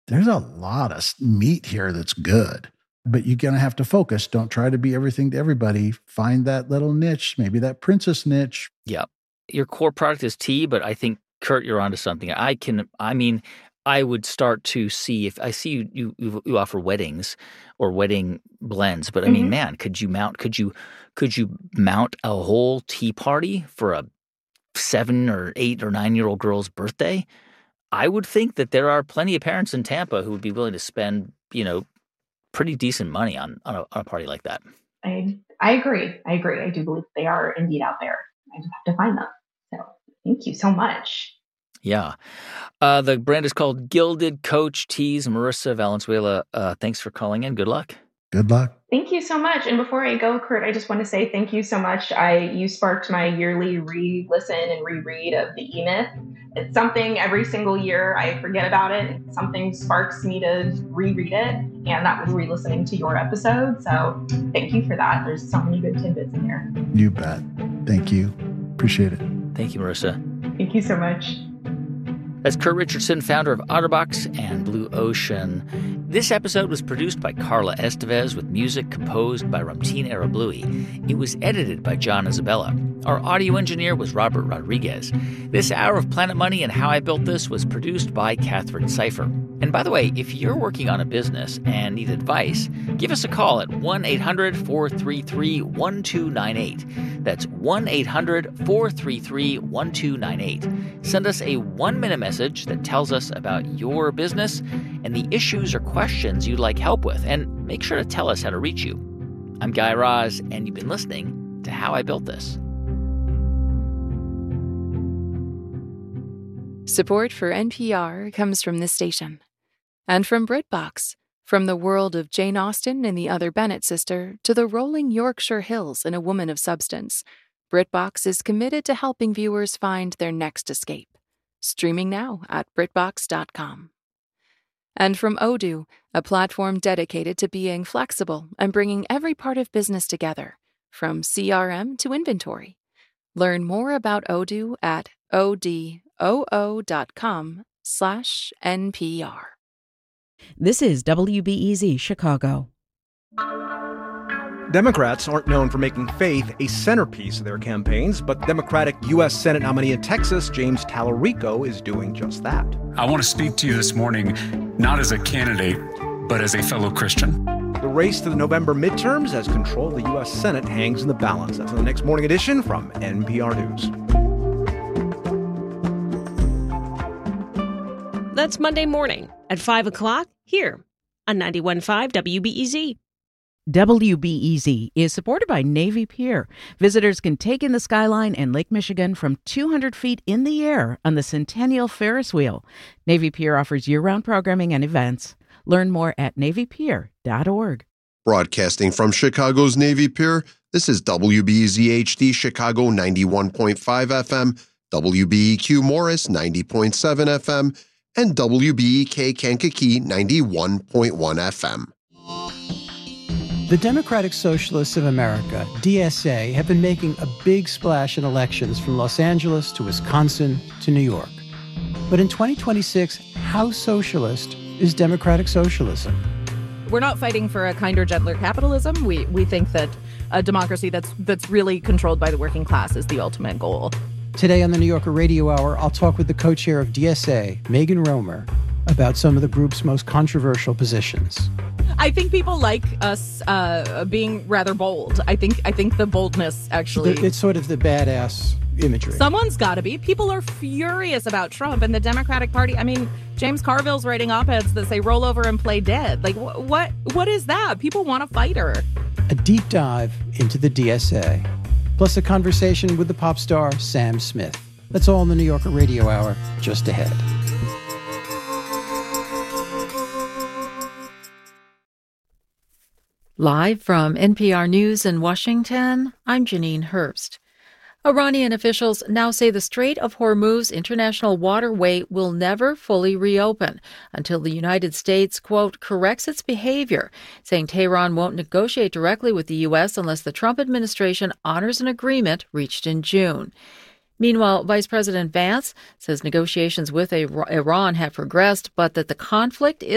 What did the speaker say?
there's a lot of meat here that's good. But you're going to have to focus. Don't try to be everything to everybody. Find that little niche, maybe that princess niche. Yeah. Your core product is tea, but I think, Kurt, you're onto something. I would start to see if I see you offer weddings or wedding blends, but I mean, man, could you mount a whole tea party for a 7 or 8 or 9-year-old girl's birthday? I would think that there are plenty of parents in Tampa who would be willing to spend, pretty decent money on a party like that. I agree. I do believe they are indeed out there. I just have to find them. So thank you so much. Yeah. The brand is called Gilded Coach Teas. Marissa Valenzuela, thanks for calling in. Good luck. Good luck. Thank you so much. And before I go, Kurt, I just want to say thank you so much. You sparked my yearly re-listen and reread of the E-Myth. It's something every single year I forget about it. Something sparks me to reread it. And that was re-listening to your episode. So thank you for that. There's so many good tidbits in there. You bet. Thank you. Appreciate it. Thank you, Marissa. Thank you so much. That's Kurt Richardson, founder of OtterBox and Blue Ocean. This episode was produced by Carla Estevez with music composed by Ramtin Arablouei. It was edited by John Isabella. Our audio engineer was Robert Rodriguez. This hour of Planet Money and How I Built This was produced by Catherine Cipher. And by the way, if you're working on a business and need advice, give us a call at 1-800-433-1298. That's 1-800-433-1298. Send us a 1-minute message that tells us about your business and the issues or questions you'd like help with, and make sure to tell us how to reach you. I'm Guy Raz, and you've been listening to How I Built This. Support for NPR comes from this station. And from BritBox, from the world of Jane Austen and the Other Bennet sister to the rolling Yorkshire Hills and A Woman of Substance, BritBox is committed to helping viewers find their next escape. Streaming now at BritBox.com. And from Odoo, a platform dedicated to being flexible and bringing every part of business together, from CRM to inventory. Learn more about Odoo at odoo.com/NPR. This is WBEZ Chicago. Democrats aren't known for making faith a centerpiece of their campaigns, but Democratic U.S. Senate nominee in Texas, James Tallarico, is doing just that. I want to speak to you this morning, not as a candidate, but as a fellow Christian. The race to the November midterms as control of the U.S. Senate hangs in the balance. That's on the next morning edition from NPR News. That's Monday morning at 5 o'clock here on 91.5 WBEZ. WBEZ is supported by Navy Pier. Visitors can take in the skyline and Lake Michigan from 200 feet in the air on the Centennial Ferris Wheel. Navy Pier offers year-round programming and events. Learn more at NavyPier.org. Broadcasting from Chicago's Navy Pier, this is WBEZ HD Chicago 91.5 FM, WBEQ Morris 90.7 FM, and WBEK Kankakee 91.1 FM. The Democratic Socialists of America, DSA, have been making a big splash in elections from Los Angeles to Wisconsin to New York. But in 2026, how socialist is democratic socialism? We're not fighting for a kinder, gentler capitalism. We think that a democracy that's really controlled by the working class is the ultimate goal. Today on the New Yorker Radio Hour, I'll talk with the co-chair of DSA, Megan Romer, about some of the group's most controversial positions. I think people like us being rather bold. I think the boldness actually... It's sort of the badass imagery. Someone's got to be. People are furious about Trump and the Democratic Party. I mean, James Carville's writing op-eds that say roll over and play dead. Like, what is that? People want a fighter. A deep dive into the DSA, plus a conversation with the pop star Sam Smith. That's all in the New Yorker Radio Hour, just ahead. Live from NPR News in Washington, I'm Janine Herbst. Iranian officials now say the Strait of Hormuz international waterway will never fully reopen until the United States, quote, corrects its behavior, saying Tehran won't negotiate directly with the U.S. unless the Trump administration honors an agreement reached in June. Meanwhile, Vice President Vance says negotiations with Iran have progressed, but that the conflict is